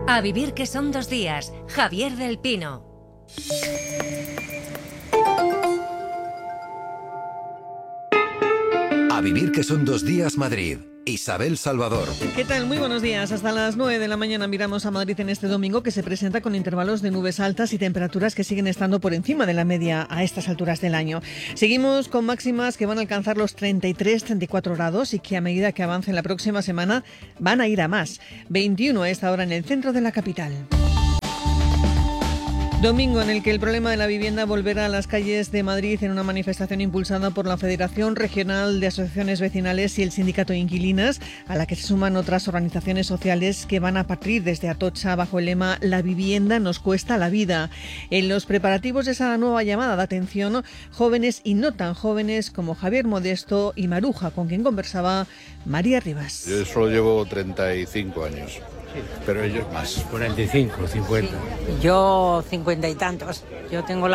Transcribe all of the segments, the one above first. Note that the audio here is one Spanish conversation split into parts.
A vivir que son 2 días. Javier del Pino. A vivir que son 2 días Madrid. Isabel Salvador. ¿Qué tal? Muy buenos días. Hasta las 9 de la mañana miramos a Madrid en este domingo, que se presenta con intervalos de nubes altas y temperaturas que siguen estando por encima de la media a estas alturas del año. Seguimos con máximas que van a alcanzar los 33-34 grados y que a medida que avance la próxima semana van a ir a más. 21 a esta hora en el centro de la capital. Domingo en el que el problema de la vivienda volverá a las calles de Madrid en una manifestación impulsada por la Federación Regional de Asociaciones Vecinales y el Sindicato de Inquilinas, a la que se suman otras organizaciones sociales que van a partir desde Atocha bajo el lema "La vivienda nos cuesta la vida". En los preparativos de esa nueva llamada de atención, jóvenes y no tan jóvenes como Javier Modesto y Maruja, con quien conversaba María Rivas. Yo solo llevo 35 años. Pero ellos más. 45, 50. Yo 50 y tantos. Yo tengo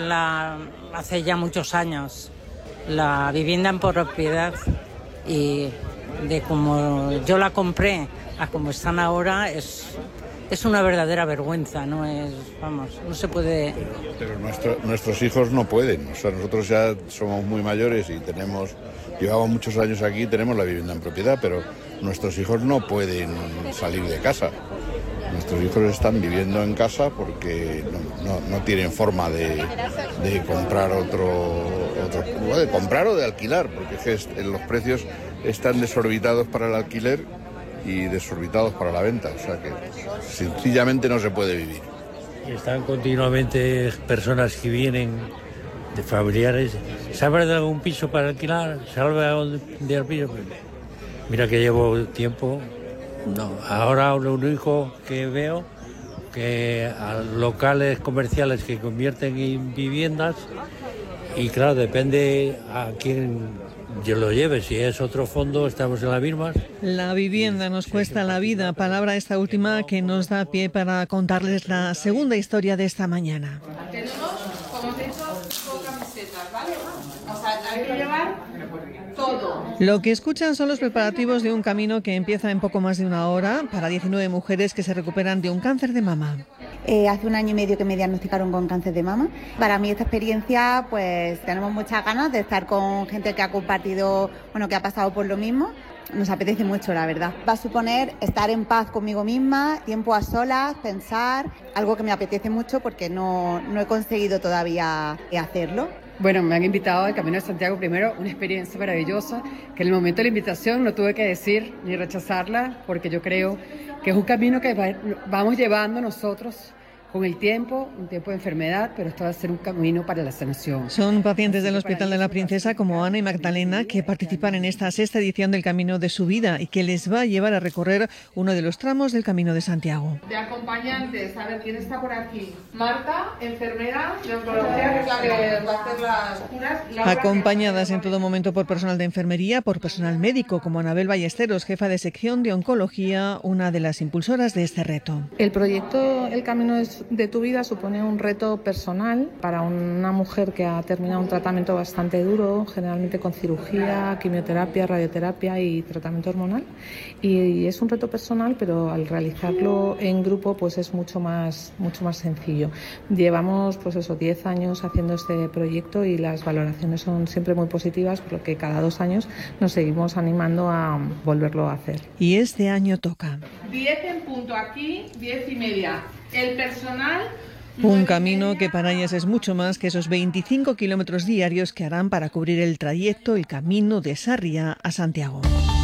hace ya muchos años la vivienda en propiedad, y de como yo la compré a como están ahora es una verdadera vergüenza, no se puede. Pero nuestros hijos no pueden. O sea, nosotros ya somos muy mayores y llevamos muchos años aquí, tenemos la vivienda en propiedad, pero nuestros hijos no pueden salir de casa. Nuestros hijos están viviendo en casa porque no tienen forma de comprar de comprar o de alquilar, porque es que los precios están desorbitados para el alquiler y desorbitados para la venta. O sea que sencillamente no se puede vivir. Están continuamente personas que vienen de familiares. ¿Sabes de algún piso para alquilar? ¿Sabes de algún piso? Mira que llevo tiempo. No, ahora lo único que veo que a locales comerciales que convierten en viviendas, y claro, depende a quién yo lo lleve. Si es otro fondo, estamos en las mismas. La vivienda nos cuesta la vida, palabra esta última que nos da pie para contarles la segunda historia de esta mañana. Tenemos, como os he dicho, 5 camisetas, ¿vale? O sea, hay que llevar todo. Lo que escuchan son los preparativos de un camino que empieza en poco más de una hora para 19 mujeres que se recuperan de un cáncer de mama. Hace 1 año y medio que me diagnosticaron con cáncer de mama. Para mí esta experiencia, pues tenemos muchas ganas de estar con gente que ha compartido, que ha pasado por lo mismo. Nos apetece mucho, la verdad. Va a suponer estar en paz conmigo misma, tiempo a solas, pensar, algo que me apetece mucho porque no he conseguido todavía hacerlo. Bueno, me han invitado al Camino de Santiago primero, una experiencia maravillosa, que en el momento de la invitación no tuve que decir ni rechazarla, porque yo creo que es un camino que vamos llevando nosotros con el tiempo, un tiempo de enfermedad, pero esto va a ser un camino para la sanación. Son pacientes del Hospital de la Princesa como Ana y Magdalena que participan en esta 6ª edición del Camino de su vida y que les va a llevar a recorrer uno de los tramos del Camino de Santiago. De acompañantes, a ver quién está por aquí. Marta, enfermera de oncología, que es la que va a hacer las curas. Acompañadas en todo momento por personal de enfermería, por personal médico como Anabel Ballesteros, jefa de sección de oncología, una de las impulsoras de este reto. El proyecto El Camino de tu vida supone un reto personal para una mujer que ha terminado un tratamiento bastante duro, generalmente con cirugía, quimioterapia, radioterapia y tratamiento hormonal, y es un reto personal, pero al realizarlo en grupo pues es mucho más sencillo. Llevamos 10 años haciendo este proyecto y las valoraciones son siempre muy positivas, por lo que cada 2 años nos seguimos animando a volverlo a hacer. Y este año toca 10 en punto aquí, 10:30. El personal. Un camino que para ellas es mucho más que esos 25 kilómetros diarios que harán para cubrir el trayecto, el camino de Sarriá a Santiago.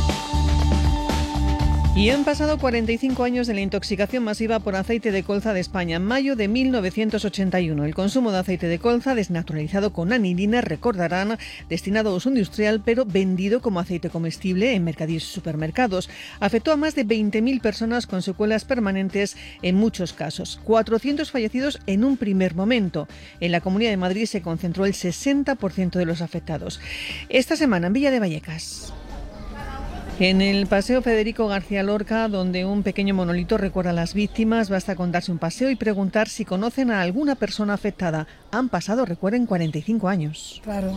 Y han pasado 45 años de la intoxicación masiva por aceite de colza de España, en mayo de 1981. El consumo de aceite de colza desnaturalizado con anilina, recordarán, destinado a uso industrial, pero vendido como aceite comestible en mercadillos y supermercados. Afectó a más de 20.000 personas con secuelas permanentes en muchos casos. 400 fallecidos en un primer momento. En la Comunidad de Madrid se concentró el 60% de los afectados. Esta semana en Villa de Vallecas. En el Paseo Federico García Lorca, donde un pequeño monolito recuerda a las víctimas, basta con darse un paseo y preguntar si conocen a alguna persona afectada. Han pasado, recuerden, 45 años. Claro.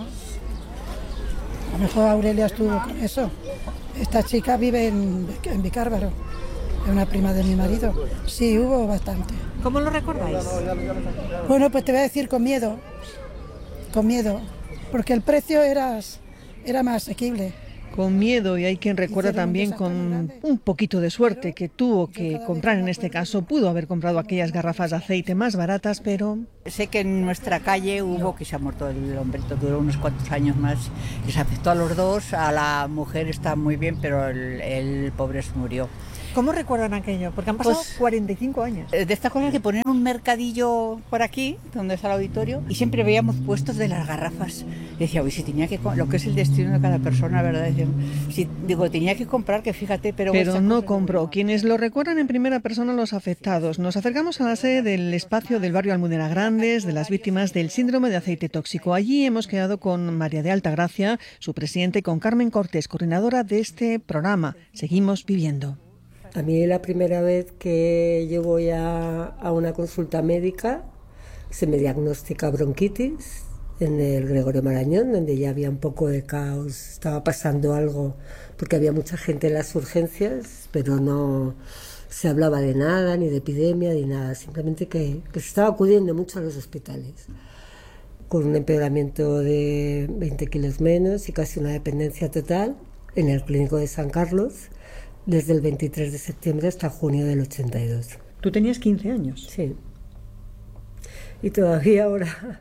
A lo mejor Aurelia estuvo con eso. Esta chica vive en Vicárbaro. es una prima de mi marido. Sí, hubo bastante. ¿Cómo lo recordáis? Bueno, pues te voy a decir con miedo, porque el precio era más asequible. Con miedo, y hay quien recuerda también con un poquito de suerte que tuvo que comprar, en este caso, pudo haber comprado aquellas garrafas de aceite más baratas, pero... Sé que en nuestra calle hubo que se ha muerto el hombre, duró unos cuantos años más, y se afectó a los dos, a la mujer está muy bien, pero el pobre se murió. ¿Cómo recuerdan aquello? Porque han pasado 45 años. De estas cosas que ponían un mercadillo por aquí, donde está el auditorio, y siempre veíamos puestos de las garrafas. Y decía, uy, si tenía que... Lo que es el destino de cada persona, ¿verdad? Decía, tenía que comprar, que fíjate, pero no compró. Quienes lo recuerdan en primera persona, los afectados. Nos acercamos a la sede del espacio del barrio Almudena Grandes, de las víctimas del síndrome de aceite tóxico. Allí hemos quedado con María de Altagracia, su presidente, y con Carmen Cortés, coordinadora de este programa. Seguimos viviendo. A mí la primera vez que yo voy a una consulta médica se me diagnostica bronquitis en el Gregorio Marañón, donde ya había un poco de caos, estaba pasando algo porque había mucha gente en las urgencias, pero no se hablaba de nada, ni de epidemia, ni nada, simplemente que se estaba acudiendo mucho a los hospitales, con un empeoramiento de 20 kilos menos y casi una dependencia total en el Clínico de San Carlos, desde el 23 de septiembre hasta junio del 82. ¿Tú tenías 15 años? Sí. Y todavía ahora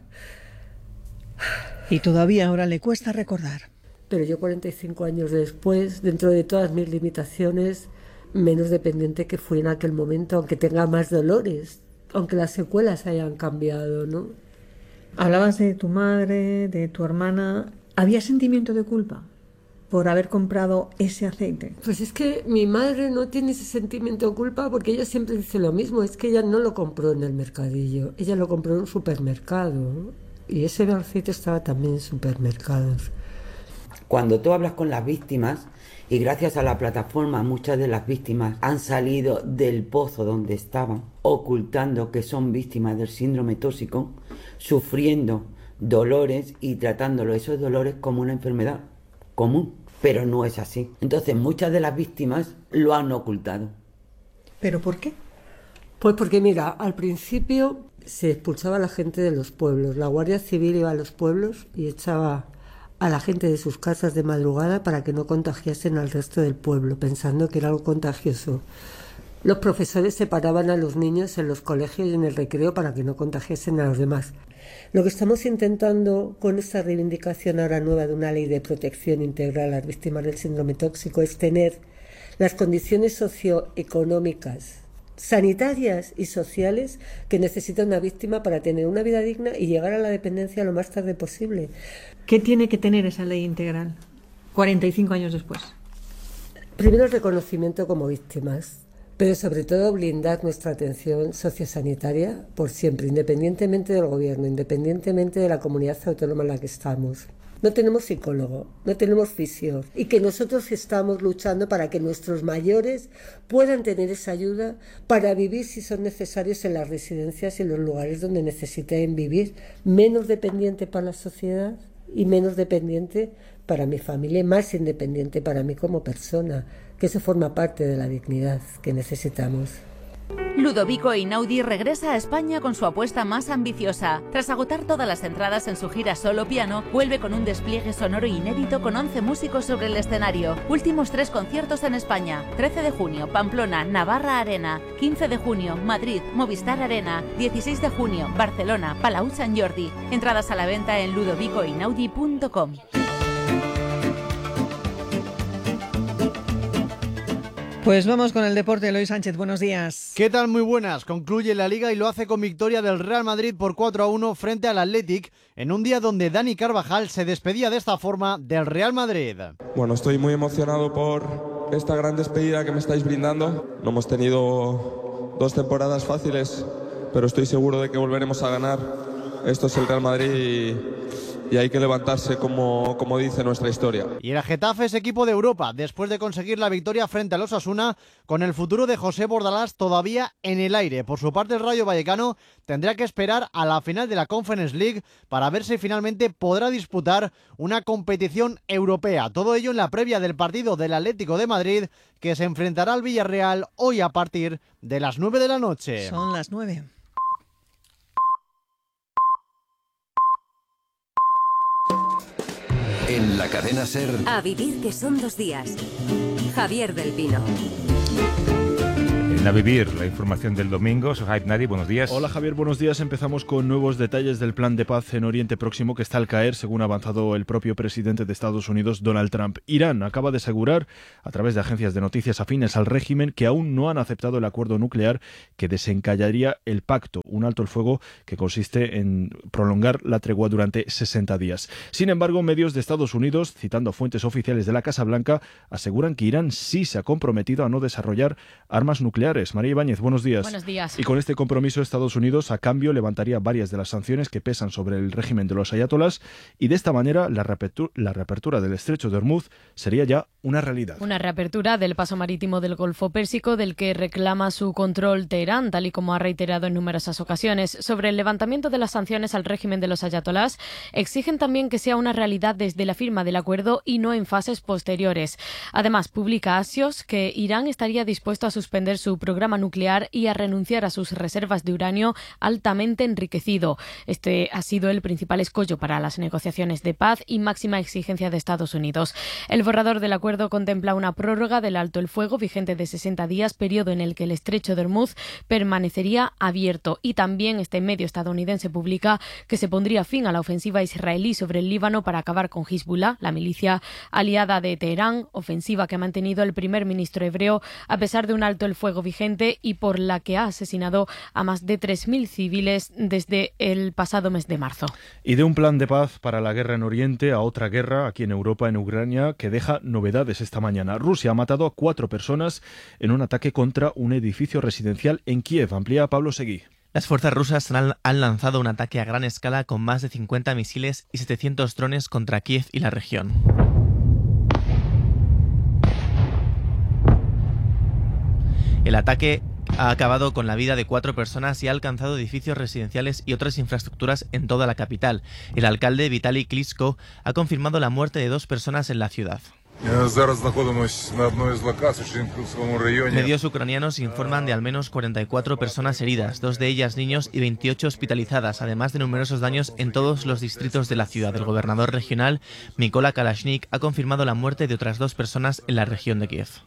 le cuesta recordar. Pero yo 45 años después, dentro de todas mis limitaciones, menos dependiente que fui en aquel momento, aunque tenga más dolores, aunque las secuelas hayan cambiado, ¿no? Hablabas de tu madre, de tu hermana. ¿Había sentimiento de culpa por haber comprado ese aceite? Pues es que mi madre no tiene ese sentimiento de culpa, porque ella siempre dice lo mismo, es que ella no lo compró en el mercadillo, ella lo compró en un supermercado, ¿no? Y ese aceite estaba también en supermercados. Cuando tú hablas con las víctimas, y gracias a la plataforma muchas de las víctimas han salido del pozo donde estaban, ocultando que son víctimas del síndrome tóxico, sufriendo dolores y tratándolo esos dolores como una enfermedad común, pero no es así. Entonces muchas de las víctimas lo han ocultado. ¿Pero por qué? Pues porque mira, al principio se expulsaba a la gente de los pueblos, la Guardia Civil iba a los pueblos y echaba a la gente de sus casas de madrugada para que no contagiasen al resto del pueblo, pensando que era algo contagioso. Los profesores separaban a los niños en los colegios y en el recreo para que no contagiasen a los demás. Lo que estamos intentando con esta reivindicación ahora nueva de una ley de protección integral a las víctimas del síndrome tóxico es tener las condiciones socioeconómicas, sanitarias y sociales que necesita una víctima para tener una vida digna y llegar a la dependencia lo más tarde posible. ¿Qué tiene que tener esa ley integral 45 años después? Primero, el reconocimiento como víctimas, pero sobre todo blindar nuestra atención sociosanitaria por siempre, independientemente del gobierno, independientemente de la comunidad autónoma en la que estamos. No tenemos psicólogo, no tenemos fisio, y que nosotros estamos luchando para que nuestros mayores puedan tener esa ayuda para vivir, si son necesarios, en las residencias y en los lugares donde necesiten vivir, menos dependiente para la sociedad y menos dependiente para mi familia y más independiente para mí como persona, que eso forma parte de la dignidad que necesitamos. Ludovico Einaudi regresa a España con su apuesta más ambiciosa. Tras agotar todas las entradas en su gira solo piano, vuelve con un despliegue sonoro inédito con 11 músicos sobre el escenario. Últimos 3 conciertos en España: 13 de junio, Pamplona, Navarra Arena; 15 de junio, Madrid, Movistar Arena; 16 de junio, Barcelona, Palau Sant Jordi. Entradas a la venta en ludovicoeinaudi.com. Pues vamos con el deporte. Eloy Sánchez, buenos días. ¿Qué tal? Muy buenas. Concluye la Liga y lo hace con victoria del Real Madrid por 4-1 frente al Athletic, en un día donde Dani Carvajal se despedía de esta forma del Real Madrid. Bueno, estoy muy emocionado por esta gran despedida que me estáis brindando. No hemos tenido 2 temporadas fáciles, pero estoy seguro de que volveremos a ganar. Esto es el Real Madrid y hay que levantarse como dice nuestra historia. Y el Getafe es equipo de Europa, después de conseguir la victoria frente al Osasuna, con el futuro de José Bordalás todavía en el aire. Por su parte, el Rayo Vallecano tendrá que esperar a la final de la Conference League para ver si finalmente podrá disputar una competición europea. Todo ello en la previa del partido del Atlético de Madrid, que se enfrentará al Villarreal hoy a partir de las 9 de la noche. Son las 9. En la cadena SER. A vivir que son 2 días. Javier del Pino. A vivir, la información del domingo. Sohaib Nadi, buenos días. Hola Javier, buenos días. Empezamos con nuevos detalles del plan de paz en Oriente Próximo que está al caer, según ha avanzado el propio presidente de Estados Unidos, Donald Trump. Irán acaba de asegurar, a través de agencias de noticias afines al régimen, que aún no han aceptado el acuerdo nuclear que desencallaría el pacto, un alto el fuego que consiste en prolongar la tregua durante 60 días. Sin embargo, medios de Estados Unidos, citando fuentes oficiales de la Casa Blanca, aseguran que Irán sí se ha comprometido a no desarrollar armas nucleares. María Ibáñez, buenos días. Buenos días. Y con este compromiso, Estados Unidos, a cambio, levantaría varias de las sanciones que pesan sobre el régimen de los ayatolás, y de esta manera la reapertura del estrecho de Hormuz sería ya una realidad. Una reapertura del paso marítimo del Golfo Pérsico, del que reclama su control Teherán, tal y como ha reiterado en numerosas ocasiones. Sobre el levantamiento de las sanciones al régimen de los ayatolás, exigen también que sea una realidad desde la firma del acuerdo y no en fases posteriores. Además, publica Axios que Irán estaría dispuesto a suspender su programa nuclear y a renunciar a sus reservas de uranio altamente enriquecido. Este ha sido el principal escollo para las negociaciones de paz y máxima exigencia de Estados Unidos. El borrador del acuerdo contempla una prórroga del alto el fuego vigente de 60 días, periodo en el que el estrecho de Hormuz permanecería abierto. Y también este medio estadounidense publica que se pondría fin a la ofensiva israelí sobre el Líbano para acabar con Hezbollah, la milicia aliada de Teherán, ofensiva que ha mantenido el primer ministro hebreo a pesar de un alto el fuego vigente y por la que ha asesinado a más de 3.000 civiles desde el pasado mes de marzo. Y de un plan de paz para la guerra en Oriente a otra guerra aquí en Europa, en Ucrania, que deja novedades esta mañana. Rusia ha matado a 4 personas en un ataque contra un edificio residencial en Kiev. Amplía Pablo Seguí. Las fuerzas rusas han lanzado un ataque a gran escala con más de 50 misiles y 700 drones contra Kiev y la región. El ataque ha acabado con la vida de 4 personas y ha alcanzado edificios residenciales y otras infraestructuras en toda la capital. El alcalde Vitaly Klitschko ha confirmado la muerte de 2 personas en la ciudad. Medios ucranianos informan de al menos 44 personas heridas, 2 de ellas niños y 28 hospitalizadas, además de numerosos daños en todos los distritos de la ciudad. El gobernador regional, Mykola Kalashnik, ha confirmado la muerte de otras 2 personas en la región de Kiev.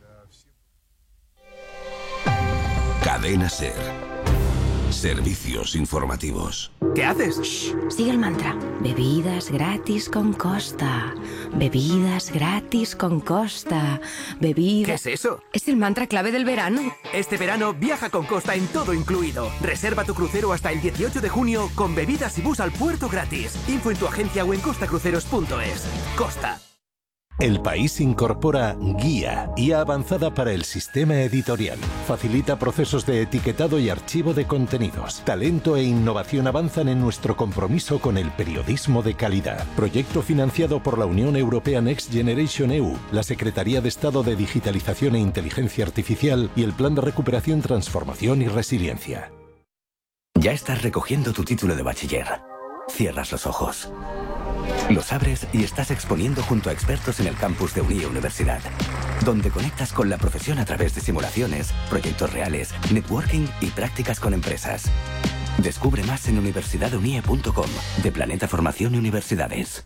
Cadena SER. Servicios informativos. ¿Qué haces? Shh, sigue el mantra. Bebidas gratis con Costa. Bebidas gratis con Costa. Bebidas... ¿Qué es eso? Es el mantra clave del verano. Este verano viaja con Costa en todo incluido. Reserva tu crucero hasta el 18 de junio con bebidas y bus al puerto gratis. Info en tu agencia o en costacruceros.es. Costa. El País incorpora Guía Avanzada para el Sistema Editorial. Facilita procesos de etiquetado y archivo de contenidos. Talento e innovación avanzan en nuestro compromiso con el periodismo de calidad. Proyecto financiado por la Unión Europea Next Generation EU, la Secretaría de Estado de Digitalización e Inteligencia Artificial y el Plan de Recuperación, Transformación y Resiliencia. Ya estás recogiendo tu título de bachiller. Cierras los ojos. Los abres y estás exponiendo junto a expertos en el campus de Unie Universidad, donde conectas con la profesión a través de simulaciones, proyectos reales, networking y prácticas con empresas. Descubre más en universidadunie.com, de Planeta Formación y Universidades.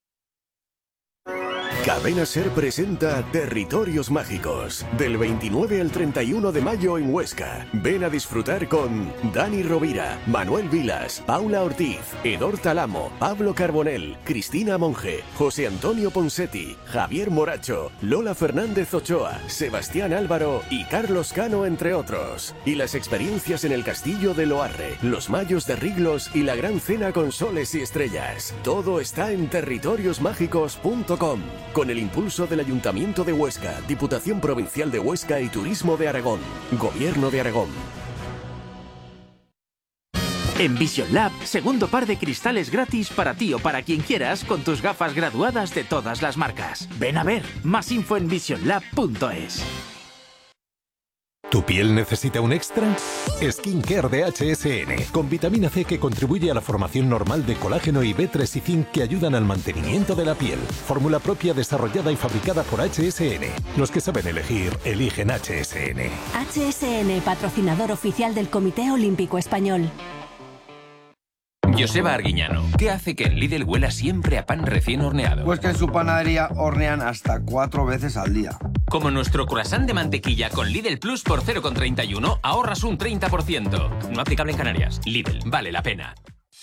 Cadena SER presenta Territorios Mágicos, del 29 al 31 de mayo en Huesca. Ven a disfrutar con Dani Rovira, Manuel Vilas, Paula Ortiz, Edor Talamo, Pablo Carbonell, Cristina Monge, José Antonio Ponsetti, Javier Moracho, Lola Fernández Ochoa, Sebastián Álvaro y Carlos Cano, entre otros. Y las experiencias en el Castillo de Loarre, los Mayos de Riglos y la Gran Cena con Soles y Estrellas. Todo está en territoriosmágicos.com. Con el impulso del Ayuntamiento de Huesca, Diputación Provincial de Huesca y Turismo de Aragón. Gobierno de Aragón. En Vision Lab, segundo par de cristales gratis para ti o para quien quieras con tus gafas graduadas de todas las marcas. Ven a ver, más info en visionlab.es. ¿Tu piel necesita un extra? Skincare de HSN, con vitamina C que contribuye a la formación normal de colágeno y B3 y zinc que ayudan al mantenimiento de la piel. Fórmula propia desarrollada y fabricada por HSN. Los que saben elegir, eligen HSN. HSN, patrocinador oficial del Comité Olímpico Español. Joseba Arguiñano, ¿qué hace que en Lidl huela siempre a pan recién horneado? Pues que en su panadería hornean hasta 4 veces al día. Como nuestro croissant de mantequilla con Lidl Plus por 0,31 ahorras un 30%. No aplicable en Canarias. Lidl, vale la pena.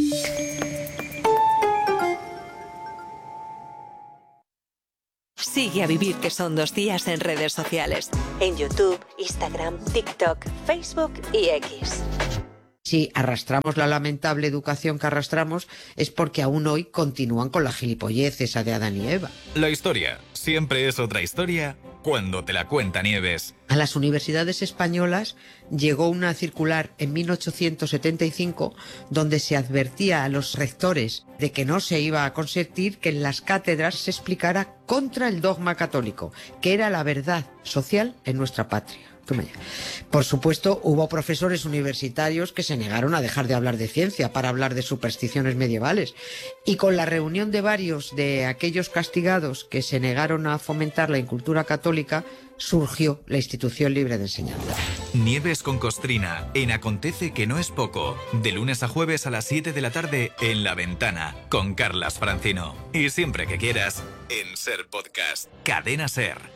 Sigue a Vivir que son 2 días en redes sociales. En YouTube, Instagram, TikTok, Facebook y X. Si arrastramos la lamentable educación que arrastramos es porque aún hoy continúan con la gilipollez esa de Adán y Eva. La historia siempre es otra historia cuando te la cuenta Nieves. A las universidades españolas llegó una circular en 1875 donde se advertía a los rectores de que no se iba a consentir que en las cátedras se explicara contra el dogma católico, que era la verdad social en nuestra patria. Por supuesto, hubo profesores universitarios que se negaron a dejar de hablar de ciencia para hablar de supersticiones medievales. Y con la reunión de varios de aquellos castigados que se negaron a fomentar la incultura católica, surgió la Institución Libre de Enseñanza. Nieves con Costrina, en Acontece que no es poco, de lunes a jueves a las 7 de la tarde en La Ventana, con Carlas Francino. Y siempre que quieras, en Ser Podcast, Cadena Ser.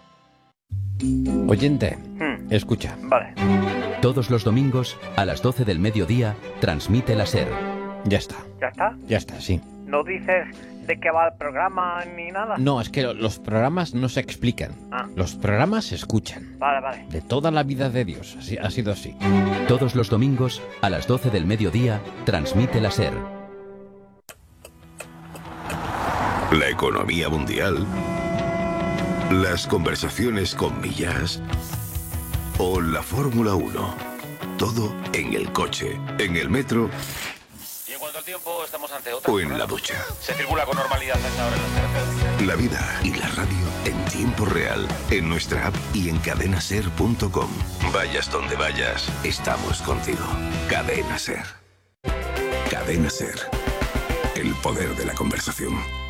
Oyente, escucha. Vale. Todos los domingos, a las 12 del mediodía, transmite la SER. Ya está. ¿Ya está? Ya está, sí. ¿No dices de qué va el programa ni nada? No, es que los programas no se explican. Los programas se escuchan. Vale. De toda la vida de Dios, así, ha sido así. Todos los domingos, a las 12 del mediodía, transmite la SER. La economía mundial, las conversaciones con Millás o la Fórmula 1. Todo en el coche, en el metro Y en cuanto al tiempo, estamos ante otra. o en la ducha. Se circula con normalidad a esta hora en las carreteras. La vida y la radio en tiempo real, en nuestra app y en cadenaser.com. Vayas donde vayas, estamos contigo. Cadena Ser. Cadena Ser. El poder de la conversación.